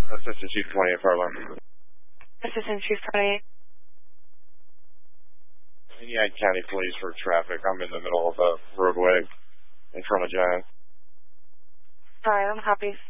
Assistant Chief 28 Farland. Assistant Chief 28. United County Police for traffic. I'm in the middle of a roadway in front of Giant. Alright, I'm happy.